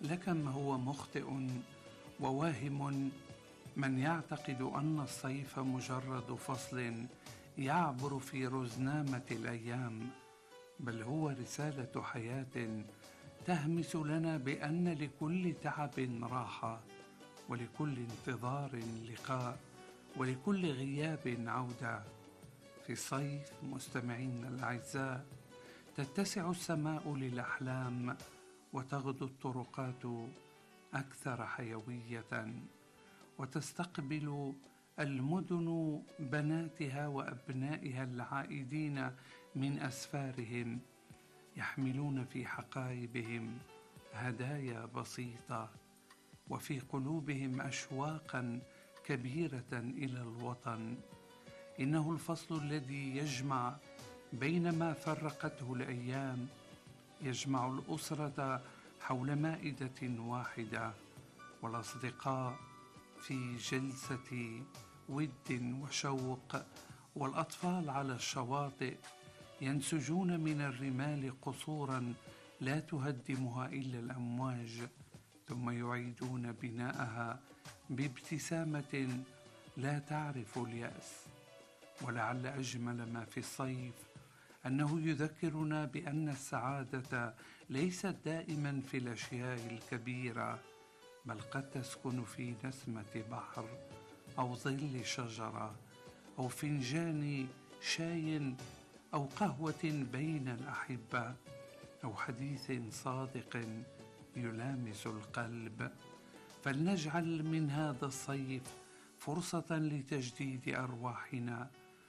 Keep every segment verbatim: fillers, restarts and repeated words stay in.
لكم هو مخطئ وواهم من يعتقد أن الصيف مجرد فصل يعبر في رزنامة الأيام، بل هو رسالة حياة تهمس لنا بأن لكل تعب راحة، ولكل انتظار لقاء، ولكل غياب عودة. في الصيف مستمعين الأعزاء تتسع السماء للأحلام، وتغدو الطرقات أكثر حيوية، وتستقبل المدن بناتها وأبنائها العائدين من أسفارهم، يحملون في حقائبهم هدايا بسيطة، وفي قلوبهم أشواقا كبيرة إلى الوطن. إنه الفصل الذي يجمع بين ما فرقته الأيام، يجمع الأسرة حول مائدة واحدة، والأصدقاء في جلسة ود وشوق، والأطفال على الشواطئ ينسجون من الرمال قصورا لا تهدمها إلا الأمواج، ثم يعيدون بناءها بابتسامة لا تعرف اليأس. ولعل أجمل ما في الصيف أنه يذكرنا بأن السعادة ليست دائما في الأشياء الكبيرة، بل قد تسكن في نسمة بحر، أو ظل شجرة، أو فنجان شاي، أو قهوة بين الأحبة، أو حديث صادق يلامس القلب. فلنجعل من هذا الصيف فرصة لتجديد أرواحنا،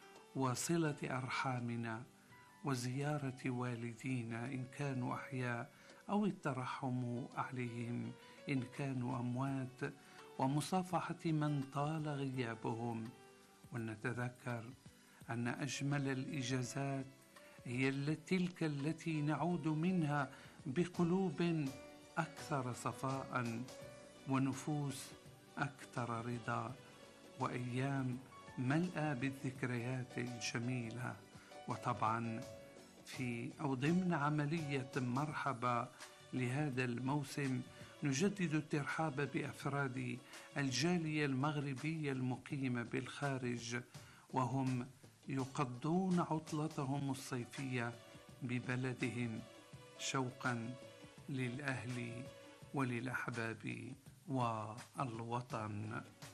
وصلة أرحامنا، وزيارة والدينا إن كانوا أحياء، أو الترحم عليهم إن كانوا أموات، ومصافحة من طال غيابهم. ولنتذكر أن أجمل الإجازات هي تلك التي نعود منها بقلوب أكثر صفاء، ونفوس أكثر رضا، وأيام ملأى بالذكريات الجميلة. وطبعا في أو ضمن عملية مرحبا لهذا الموسم نجدد الترحاب بأفراد الجالية المغربية المقيمة بالخارج، وهم يقضون عطلتهم الصيفية ببلدهم شوقا للأهل وللأحباب والوطن.